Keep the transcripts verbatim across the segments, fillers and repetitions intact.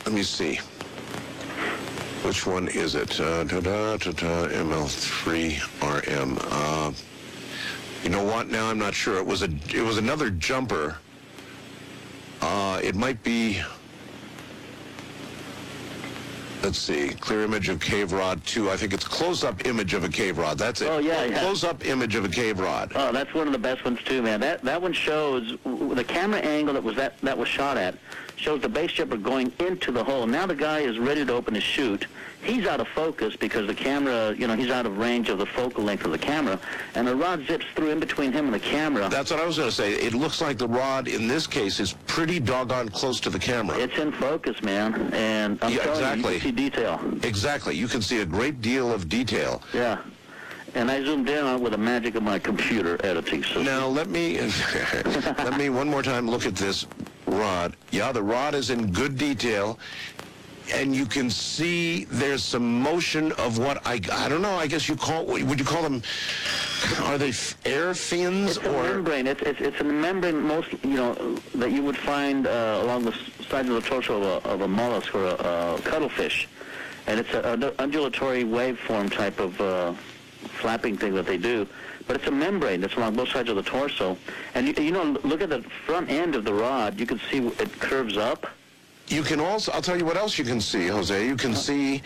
let me see. Which one is it? Uh, da, da, da, da, M L three R M. Uh, you know what? Now I'm not sure. It was a. It was another jumper. Uh, it might be. Let's see. Clear image of cave rod two. I think it's close-up image of a cave rod. That's it. Oh yeah, yeah. Close-up image of a cave rod. Oh, that's one of the best ones too, man. That that one shows the camera angle that was that that was shot at shows the base jumper going into the hole. Now the guy is ready to open his chute. He's out of focus because the camera, you know, he's out of range of the focal length of the camera, and the rod zips through in between him and the camera. That's what I was going to say. It looks like the rod in this case is pretty doggone close to the camera. It's in focus, man, and I'm Yeah, telling exactly. you, you can see detail. Exactly. You can see a great deal of detail. Yeah. And I zoomed in on it with the magic of my computer editing system. Now let me let me one more time look at this rod. Yeah, the rod is in good detail, and you can see there's some motion of what I I don't know. I guess you call would you call them? Are they f- air fins It's a or membrane. It's, it's it's a membrane most you know that you would find uh, along the sides of the torso of a, of a mollusk or a, a cuttlefish, and it's an undulatory waveform type of uh, flapping thing that they do. But it's a membrane that's along both sides of the torso, and you, you know look at the front end of the rod. You can see it curves up. You can also, I'll tell you what else you can see, Jose. You can see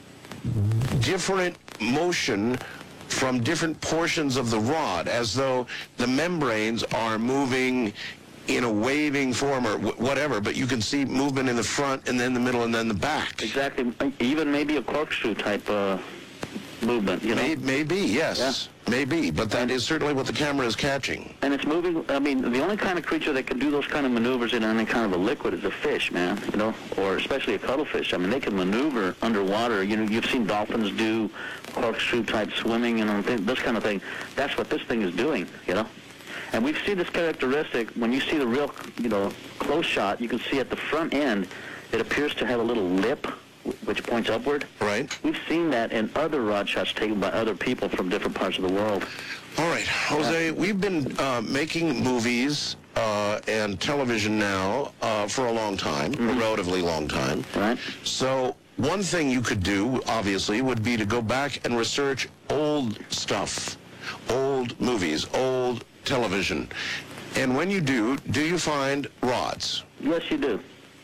different motion from different portions of the rod, as though the membranes are moving in a waving form or w- whatever, but you can see movement in the front and then the middle and then the back. Exactly. Even maybe a corkscrew type uh, movement, you know? May, maybe, yes. Yeah. Maybe, but that is certainly what the camera is catching. And it's moving. I mean, the only kind of creature that can do those kind of maneuvers in any kind of a liquid is a fish, man, you know, or especially a cuttlefish. I mean, they can maneuver underwater. You know, you've seen dolphins do corkscrew-type swimming and th- this kind of thing. That's what this thing is doing, you know. And we've seen this characteristic when you see the real, you know, close shot. You can see at the front end, it appears to have a little lip which points upward. Right. We've seen that in other rod shots taken by other people from different parts of the world. All right, Jose, we've been uh, making movies uh, and television now uh, for a long time, mm-hmm. a relatively long time. Right. So one thing you could do, obviously, would be to go back and research old stuff, old movies, old television. And when you do, do you find rods? Yes, you do.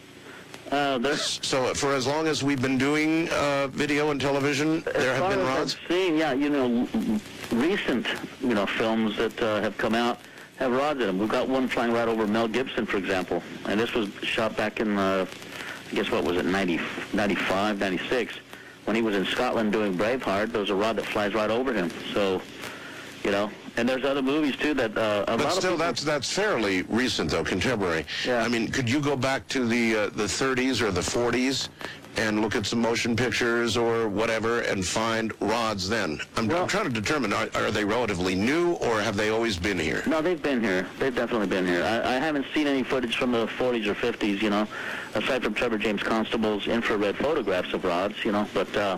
Uh, there's, so for as long as we've been doing uh, video and television, there have been rods? I've seen, yeah, you know, recent, you know, films that uh, have come out have rods in them. We've got one flying right over Mel Gibson, for example, and this was shot back in, uh, I guess, what was it, ninety, ninety-five, ninety-six, when he was in Scotland doing Braveheart. There was a rod that flies right over him, so, you know. And there's other movies, too, that uh, a but lot still, of people... that's that's fairly recent, though, contemporary. Yeah. I mean, could you go back to the uh, the thirties or the forties and look at some motion pictures or whatever and find rods then? I'm, well, I'm trying to determine, are, are they relatively new or have they always been here? No, they've been here. They've definitely been here. I, I haven't seen any footage from the forties or fifties, you know, aside from Trevor James Constable's infrared photographs of rods, you know, but... Uh,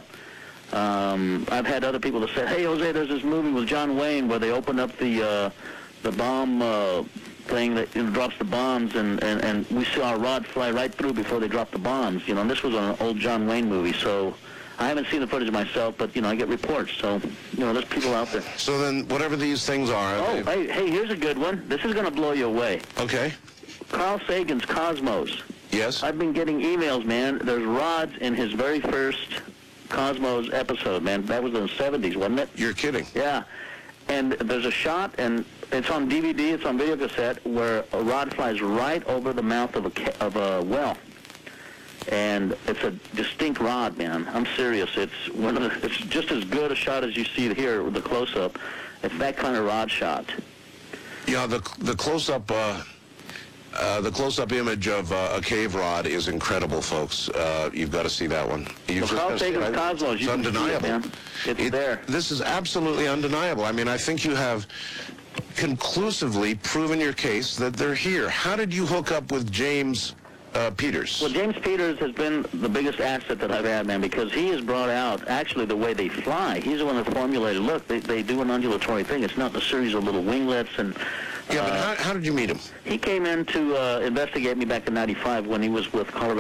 Um, I've had other people that say, hey, Jose, there's this movie with John Wayne where they open up the uh, the bomb uh, thing that you know, drops the bombs, and, and, and we saw our rod fly right through before they drop the bombs. You know, and this was an old John Wayne movie, so I haven't seen the footage myself, but, you know, I get reports, so, you know, there's people out there. So then, whatever these things are... Oh, they... hey, hey, here's a good one. This is going to blow you away. Okay. Carl Sagan's Cosmos. Yes? I've been getting emails, man. There's rods in his very first... Cosmos episode, man. That was in the seventies, wasn't it? You're kidding. Yeah. And there's a shot, and it's on D V D, it's on video cassette, where a rod flies right over the mouth of a, ca- of a well. And it's a distinct rod, man. I'm serious. It's one of the, it's just as good a shot as you see here with the close-up. It's that kind of rod shot. Yeah, the the close-up... Uh... Uh, the close-up image of uh, a cave rod is incredible, folks. Uh, you've got to see that one. You've well, Carl Sagan's Cosmos, it's undeniable. It, man. It's it, there. This is absolutely undeniable. I mean, I think you have conclusively proven your case that they're here. How did you hook up with James uh, Peters? Well, James Peters has been the biggest asset that I've had, man, because he has brought out actually the way they fly. He's the one that formulated, look, they, they do an undulatory thing. It's not a series of little winglets and... Yeah, but how, how did you meet him? He came in to uh, investigate me back in ninety-five when he was with Colorado